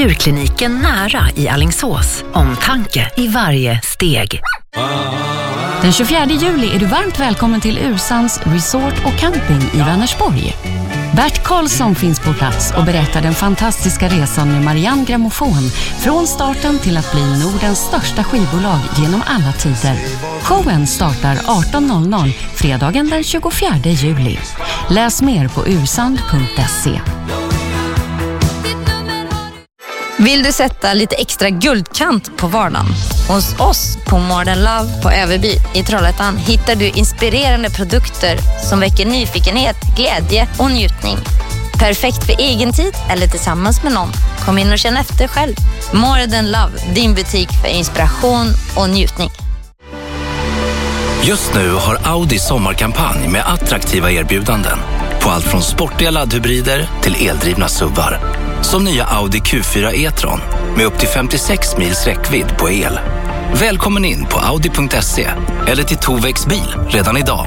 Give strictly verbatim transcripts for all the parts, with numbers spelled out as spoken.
Djurkliniken nära i Alingsås. Omtanke i varje steg. Den tjugofjärde juli är du varmt välkommen till Ursans Resort och Camping i Vänersborg. Bert Karlsson finns på plats och berättar den fantastiska resan med Marianne Grammofon från starten till att bli Nordens största skivbolag genom alla tider. Showen startar arton noll noll fredagen den tjugofjärde juli. Läs mer på ursand punkt se. Vill du sätta lite extra guldkant på vardagen? Hos oss på Modern Love på Överby i Trollhättan hittar du inspirerande produkter som väcker nyfikenhet, glädje och njutning. Perfekt för egen tid eller tillsammans med någon. Kom in och känn efter själv. Modern Love, din butik för inspiration och njutning. Just nu har Audi sommarkampanj med attraktiva erbjudanden på allt från sportiga laddhybrider till eldrivna SUVar. Som nya Audi Q fyra e-tron med upp till femtiosex mils räckvidd på el. Välkommen in på audi punkt se eller till Tovex bil redan idag.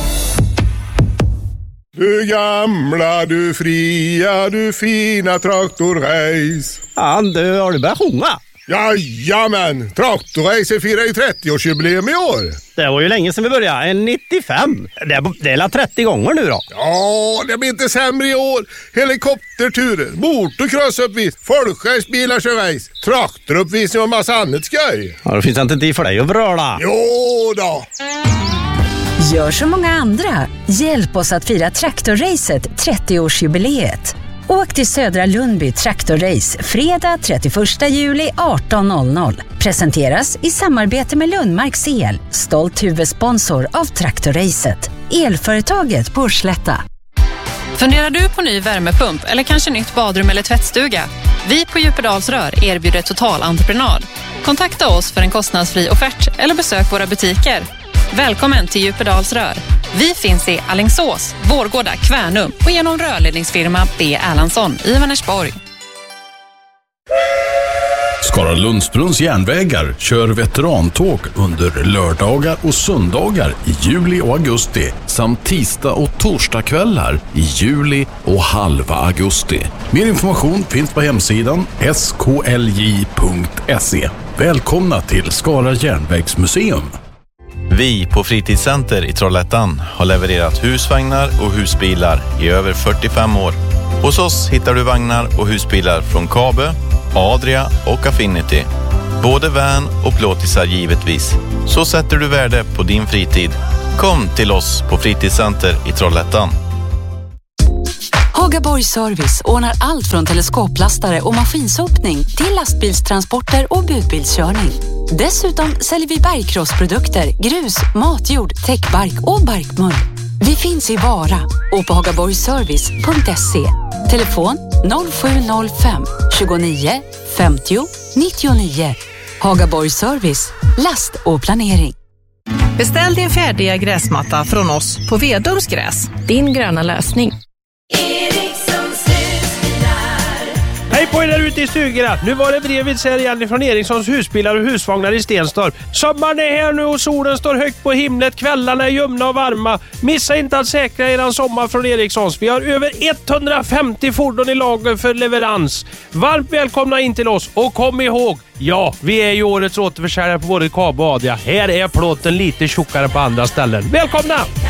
Du gamla, du fria, du fina traktorrace. Ja, du har du börjat sjunga? Jajamän, traktorrace firar ju trettioårsjubileum i år. Det var ju länge sedan vi började, en nittiofem. Det är, det är trettio gånger nu då. Ja, det blir inte sämre i år. Helikopterturer, motocrossuppvis, folkracebilar kör race, traktoruppvisning och massa annat skoj. Ja, det finns inte tid för dig att vröla. Jo då. Gör som många andra. Hjälp oss att fira traktorracet trettioårsjubileet. Åk till Södra Lundby Traktorrace fredag trettioförsta juli arton noll noll. Presenteras i samarbete med Lundmarks El, stolt huvudsponsor av Traktorracet. Elföretaget på Slätta. Funderar du på ny värmepump eller kanske nytt badrum eller tvättstuga? Vi på Djupedalsrör erbjuder totalentreprenad. Kontakta oss för en kostnadsfri offert eller besök våra butiker. Välkommen till Djupedalsrör. Vi finns i Alingsås, Vårgårda, Kvärnum och genom rörledningsfirma B. Erlandsson i Vänersborg. Skara Lundsbrunns järnvägar kör veterantåg under lördagar och söndagar i juli och augusti samt tisdag och torsdagskvällar i juli och halva augusti. Mer information finns på hemsidan s k l j punkt se. Välkomna till Skara järnvägsmuseum. Vi på Fritidscenter i Trollhättan har levererat husvagnar och husbilar i över fyrtiofem år. Hos oss hittar du vagnar och husbilar från Kabe, Adria och Affinity. Både van och plåtisar givetvis. Så sätter du värde på din fritid. Kom till oss på Fritidscenter i Trollhättan. Hagaborg Service ordnar allt från teleskoplastare och maskinsopning till lastbilstransporter och budbilskörning. Dessutom säljer vi bergkrossprodukter, grus, matjord, täckbark och barkmull. Vi finns i Vara och på hagaborgservice punkt se. Telefon noll sju noll fem tjugonio femtio nittionio. Hagaborg Service, last och planering. Beställ din färdiga gräsmatta från oss på Vedums gräs. Din gröna lösning. Hej på er där ute i stugorna. Nu var det brevet här igen från Erikssons husbilar och husvagnar i Stenstorp. Sommaren är här nu och solen står högt på himlet. Kvällarna är ljumna och varma. Missa inte att säkra eran sommar från Erikssons. Vi har över etthundrafemtio fordon i lager för leverans. Varmt välkomna in till oss och kom ihåg, ja, vi är ju årets återförsäljare på både Kabe och Adria. Här är plåten lite tjockare på andra ställen. Välkomna!